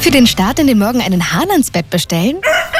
Für den Start in den Morgen einen Hahn ans Bett bestellen?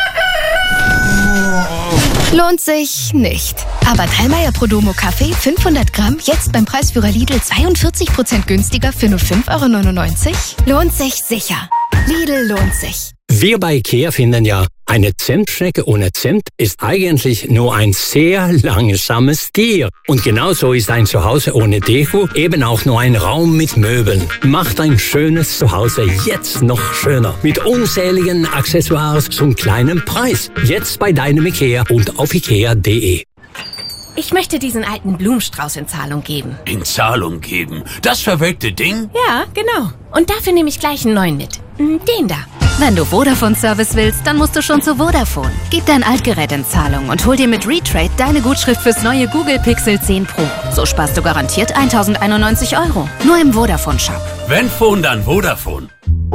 Lohnt sich nicht. Aber Thallmeier Prodomo Kaffee 500 Gramm jetzt beim Preisführer Lidl 42% günstiger für nur 5,99 €? Lohnt sich sicher. Lidl lohnt sich. Wir bei IKEA finden ja, eine Zimtschnecke ohne Zimt ist eigentlich nur ein sehr langsames Tier. Und genauso ist ein Zuhause ohne Deko eben auch nur ein Raum mit Möbeln. Macht ein schönes Zuhause jetzt noch schöner. Mit unzähligen Accessoires zum kleinen Preis. Jetzt bei deinem IKEA und auf ikea.de. Ich möchte diesen alten Blumenstrauß in Zahlung geben. In Zahlung geben? Das verwelkte Ding? Ja, genau. Und dafür nehme ich gleich einen neuen mit. Den da. Wenn du Vodafone-Service willst, dann musst du schon zu Vodafone. Gib dein Altgerät in Zahlung und hol dir mit Retrade deine Gutschrift fürs neue Google Pixel 10 Pro. So sparst du garantiert 1.091 €. Nur im Vodafone-Shop. Wenn Phone, dann Vodafone.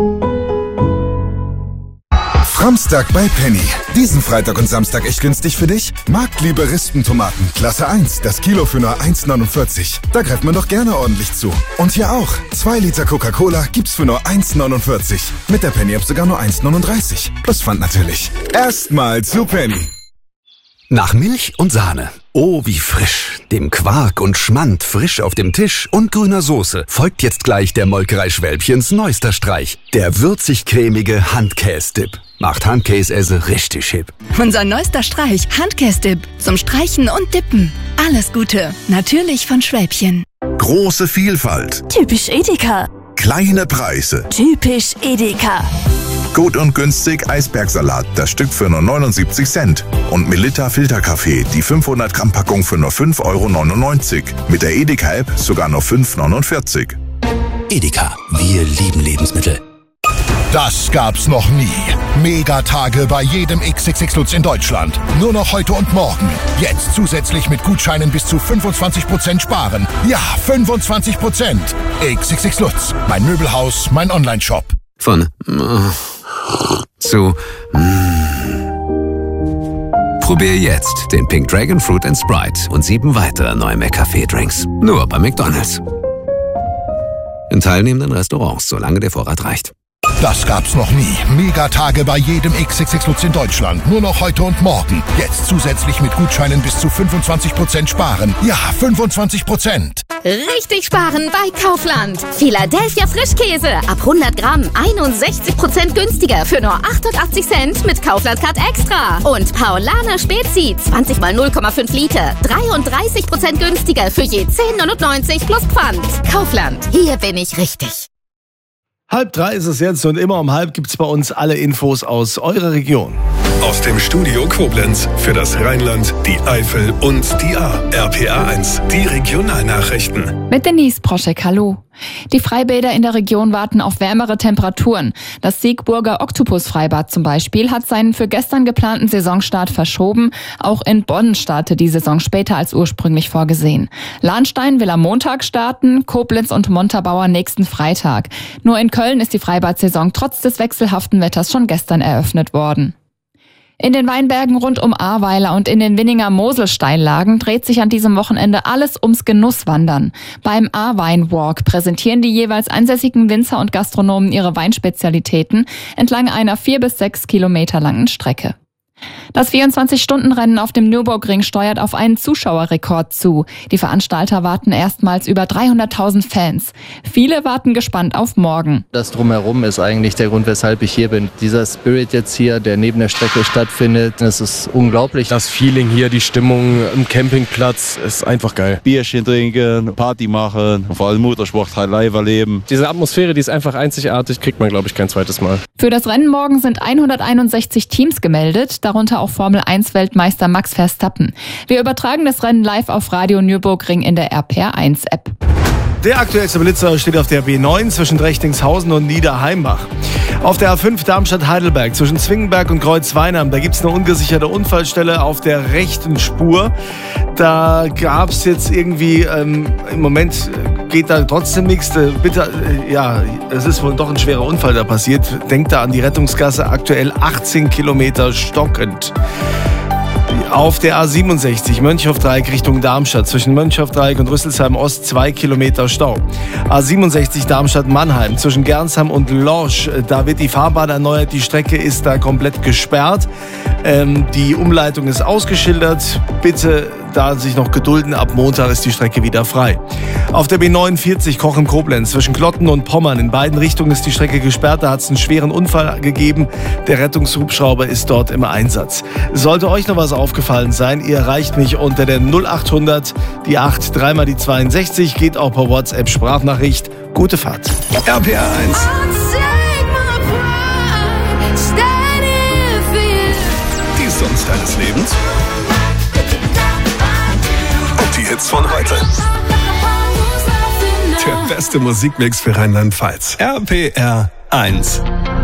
Samstag bei Penny. Diesen Freitag und Samstag echt günstig für dich? Marktliebe Rispentomaten, Klasse 1, das Kilo für nur 1,49. Da greift man doch gerne ordentlich zu. Und hier auch. 2 Liter Coca-Cola gibt's für nur 1,49. Mit der Penny-App sogar nur 1,39. Plus Pfand natürlich. Erstmal zu Penny. Nach Milch und Sahne. Oh, wie frisch. Dem Quark und Schmand frisch auf dem Tisch und grüner Soße folgt jetzt gleich der Molkerei Schwälbchens neuester Streich. Der würzig-cremige Handkäse-Dip. Macht Handkäse richtig hip. Unser neuester Streich, Handkäse-Dip. Zum Streichen und Dippen. Alles Gute. Natürlich von Schwälbchen. Große Vielfalt. Typisch Edeka. Kleine Preise. Typisch Edeka. Gut und günstig Eisbergsalat, das Stück für nur 79 Cent. Und Melitta Filterkaffee, die 500 Gramm Packung für nur 5,99 €. Mit der Edeka-App sogar nur 5,49 €. Edeka, wir lieben Lebensmittel. Das gab's noch nie. Megatage bei jedem XXX Lutz in Deutschland. Nur noch heute und morgen. Jetzt zusätzlich mit Gutscheinen bis zu 25% sparen. Ja, 25%. XXX Lutz. Mein Möbelhaus, mein Onlineshop. Von zu Probier jetzt den Pink Dragon Fruit and Sprite und 7 weitere neue McCafé-Drinks. Nur bei McDonald's. In teilnehmenden Restaurants, solange der Vorrat reicht. Das gab's noch nie. Megatage bei jedem XXX Lutz in Deutschland. Nur noch heute und morgen. Jetzt zusätzlich mit Gutscheinen bis zu 25% sparen. Ja, 25%. Richtig sparen bei Kaufland. Philadelphia Frischkäse ab 100 Gramm 61% günstiger für nur 88 Cent mit Kaufland Card Extra. Und Paulaner Spezi 20 mal 0,5 Liter 33% günstiger für je 10,99 € plus Pfand. Kaufland, hier bin ich richtig. 2:30 ist es jetzt und immer um 2:30 gibt's bei uns alle Infos aus eurer Region. Aus dem Studio Koblenz für das Rheinland, die Eifel und die A. RPA 1, die Regionalnachrichten. Mit Denise Proschek, hallo. Die Freibäder in der Region warten auf wärmere Temperaturen. Das Siegburger Oktopus-Freibad zum Beispiel hat seinen für gestern geplanten Saisonstart verschoben. Auch in Bonn startet die Saison später als ursprünglich vorgesehen. Lahnstein will am Montag starten, Koblenz und Montabaur nächsten Freitag. Nur in Köln ist die Freibad-Saison trotz des wechselhaften Wetters schon gestern eröffnet worden. In den Weinbergen rund um Ahrweiler und in den Winninger Moselsteillagen dreht sich an diesem Wochenende alles ums Genusswandern. Beim Ahrweinwalk präsentieren die jeweils ansässigen Winzer und Gastronomen ihre Weinspezialitäten entlang einer 4 bis 6 Kilometer langen Strecke. Das 24-Stunden-Rennen auf dem Nürburgring steuert auf einen Zuschauerrekord zu. Die Veranstalter warten erstmals über 300.000 Fans. Viele warten gespannt auf morgen. Das Drumherum ist eigentlich der Grund, weshalb ich hier bin. Dieser Spirit jetzt hier, der neben der Strecke stattfindet, das ist unglaublich. Das Feeling hier, die Stimmung im Campingplatz ist einfach geil. Bierchen trinken, Party machen, vor allem Motorsport live erleben. Diese Atmosphäre, die ist einfach einzigartig, kriegt man, glaube ich, kein zweites Mal. Für das Rennen morgen sind 161 Teams gemeldet, darunter auch Formel-1-Weltmeister Max Verstappen. Wir übertragen das Rennen live auf Radio Nürburgring in der RPR1-App. Der aktuellste Blitzer steht auf der B9 zwischen Drechtingshausen und Niederheimbach. Auf der A5 Darmstadt-Heidelberg zwischen Zwingenberg und Kreuzweinheim, da gibt es eine ungesicherte Unfallstelle auf der rechten Spur. Da gab es jetzt irgendwie, im Moment geht da trotzdem nichts. Bitte, ja, es ist wohl doch ein schwerer Unfall da passiert. Denkt da an die Rettungsgasse, aktuell 18 Kilometer stockend. Auf der A67 Mönchhof-Dreieck Richtung Darmstadt zwischen Mönchhof-Dreieck und Rüsselsheim-Ost 2 Kilometer Stau. A67 Darmstadt-Mannheim zwischen Gernsheim und Lorsch, da wird die Fahrbahn erneuert, die Strecke ist da komplett gesperrt. Die Umleitung ist ausgeschildert, bitte da sich noch gedulden, ab Montag ist die Strecke wieder frei. Auf der B49 Cochem-Koblenz zwischen Klotten und Pommern, in beiden Richtungen ist die Strecke gesperrt, da hat es einen schweren Unfall gegeben, der Rettungshubschrauber ist dort im Einsatz. Sollte euch noch was aufgefallen sein, ihr erreicht mich unter der 0800, die 8, 3 mal die 62, geht auch per WhatsApp Sprachnachricht. Gute Fahrt. RPR 1. Die Songs deines Lebens. Und die Hits von heute. Der beste Musikmix für Rheinland-Pfalz. RPR 1.